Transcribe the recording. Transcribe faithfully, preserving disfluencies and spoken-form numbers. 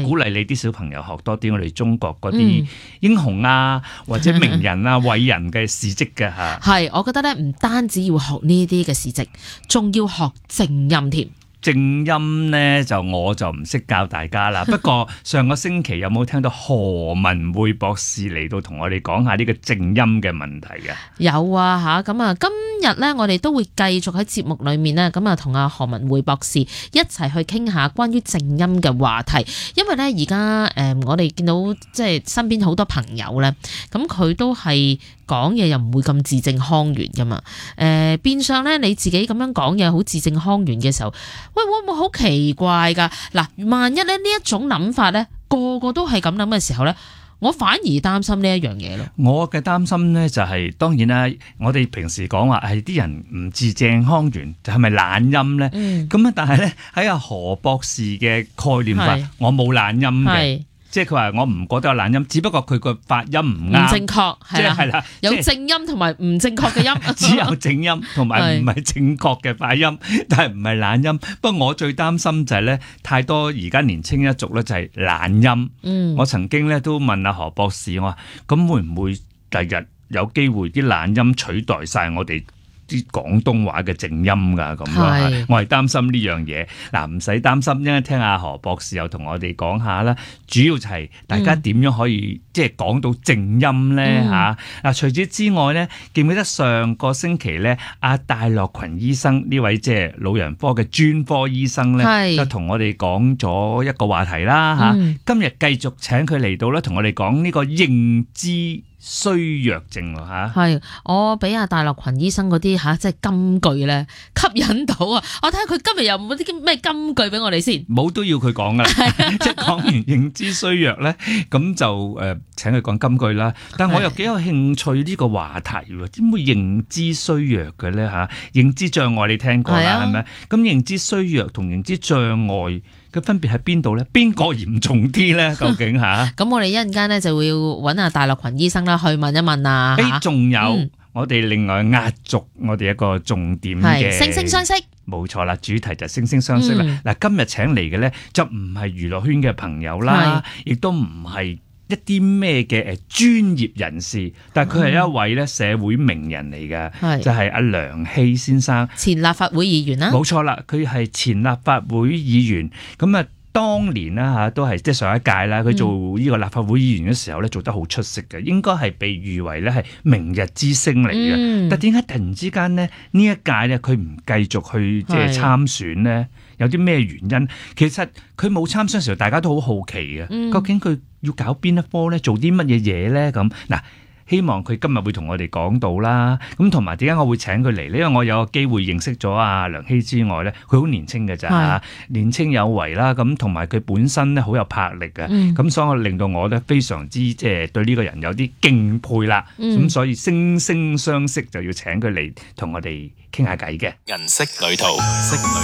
鼓勵你啲小朋友學多啲我哋中國嗰啲英雄啊、嗯、或者名人啊、偉人嘅事蹟嘅嚇。 係，我覺得咧唔單止要學呢啲嘅事蹟，仲要學正音添。 正音呢就我就唔識教大家啦。不過上個星期有冇聽到何文匯博士嚟到同我哋講下呢個正音嘅問題啊？ 有啊吓，咁啊今日呢，我哋都會繼續喺節目裏面呢，咁啊同阿何文匯博士一齊去傾下關於正音嘅話題。因為呢，而家誒我哋見到即係身邊好多朋友呢，咁佢都係講嘢又唔會咁字正腔圓噶嘛。誒、呃、變相呢，你自己咁樣講嘢好字正腔圓嘅時候，喂，會唔會好奇怪㗎？嗱，萬一咧呢一種諗法咧，個個都係咁諗嘅時候咧，我反而擔心呢一樣嘢咯。 我嘅擔心咧就係、是、當然啦，我哋平時講話係啲人唔字正腔圓，就係咪懶音咧？咁啊、嗯，但係咧喺阿何博士嘅概念法，我冇懶音嘅。即係佢話我唔覺得有懶音，只不過佢個發音唔啱，唔正確， 即係係啦，有正音同埋唔正確嘅音， 只有正音同埋唔係正確嘅發音，但係唔係懶音。不過我最擔心就係咧，太多而家年青一族咧就係懶音。嗯，我曾經咧都問阿何博士，我話咁會唔會第日有機會啲懶音取代晒我哋啲廣東話嘅正音㗎咁咯？我係擔心呢樣嘢。嗱，唔使擔心，因為聽阿何博士又同我哋講下啦。主要就係大家點樣可以、嗯、即係講到正音咧嚇。嗱、嗯，除此之外咧，記唔記得上個星期咧，阿戴樂群醫生呢位即係老人科嘅專科醫生咧，就同我哋講咗一個話題啦嚇。嗯、今日繼續請佢嚟到咧，同我哋講呢個認知衰弱症喎嚇。係， 我俾阿戴樂群醫生嗰啲嚇，即係金句咧吸引到啊！我睇下佢今日有冇啲咩金句俾我哋先。冇都要佢講噶啦，即係講完認知衰弱咧，咁就誒、呃、請佢講金句啦。但係我又幾有興趣呢個話題喎，點會認知衰弱嘅咧嚇？認知障礙你聽過啦，係咪？咁認知衰弱同認知障礙嘅分別喺邊度咧？邊個嚴重啲咧？究竟嚇？咁我哋一陣間咧就會揾阿戴樂群醫生啦，去問一問啊。誒，仲有、嗯、我哋另外壓軸，我哋一個重點嘅惺惺相惜。冇錯啦，主題就係惺惺相惜啦。嗱、嗯，今日請嚟嘅咧就唔係娛樂圈嘅朋友啦，亦都唔係一啲咩嘅誒專業人士，但係佢係一位咧社會名人嚟嘅，嗯、就係阿梁熙先生，前立法會議員啦。冇錯啦，佢係前立法會議員，咁啊當年啦嚇都係即係上一屆啦，佢做呢個立法會議員嘅時候咧做得好出色嘅，應該係被譽為咧係明日之星嚟嘅。嗯、但點解突然之間呢？呢一屆咧佢唔繼續去即係參選咧？有啲咩原因？其實佢冇參選嘅時候，大家都好好奇嘅，嗯、究竟佢要搞邊一科咧？做啲乜嘢嘢咧？咁嗱。希望佢今日會同我哋講到啦，咁同埋點解我會請佢嚟呢？因為我有個機會認識咗阿梁熙之外咧，佢好年輕嘅咋，年青有為啦，咁同埋佢本身咧好有魄力嘅，咁、嗯、所以令到我咧非常之即係對呢個人有啲敬佩啦，咁、嗯、所以惺惺相惜就要請佢嚟同我哋傾下偈嘅。銀色旅途。